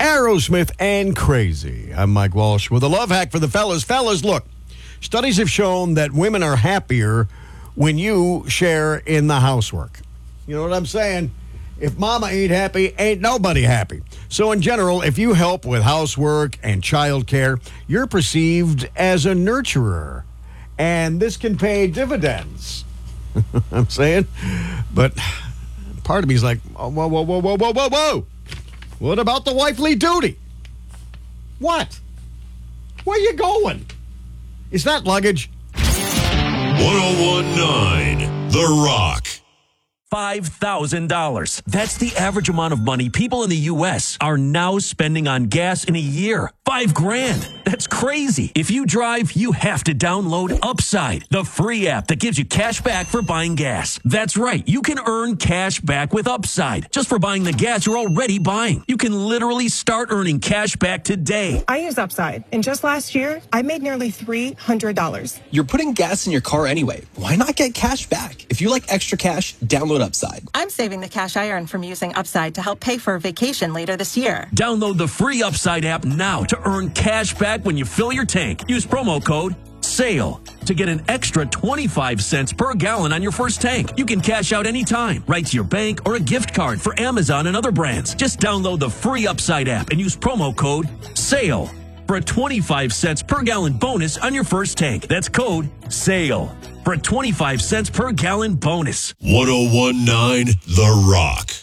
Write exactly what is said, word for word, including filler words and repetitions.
Aerosmith and Crazy. I'm Mike Walsh with a love hack for the fellas. Fellas, look, studies have shown that women are happier when you share in the housework. You know what I'm saying? If mama ain't happy, ain't nobody happy. So in general, if you help with housework and childcare, you're perceived as a nurturer. And this can pay dividends. I'm saying? But part of me is like, oh, whoa, whoa, whoa, whoa, whoa, whoa, whoa. What about the wifely duty? What? Where you going? Is that luggage? ten nineteen The Rock. five thousand dollars. That's the average amount of money people in the U S are now spending on gas in a year. Five grand. That's crazy. If you drive, you have to download Upside, the free app that gives you cash back for buying gas. That's right. You can earn cash back with Upside just for buying the gas you're already buying. You can literally start earning cash back today. I use Upside, and just last year, I made nearly three hundred dollars. You're putting gas in your car anyway. Why not get cash back? If you like extra cash, download Upside. I'm saving the cash I earn from using Upside to help pay for a vacation later this year. Download the free Upside app now to earn cash back when you fill your tank. Use promo code SALE to get an extra twenty-five cents per gallon on your first tank. You can cash out anytime, right to your bank or a gift card for Amazon and other brands. Just download the free Upside app and use promo code SALE for a twenty-five cents per gallon bonus on your first tank. That's code SALE for a twenty-five cents per gallon bonus. ten nineteen The Rock.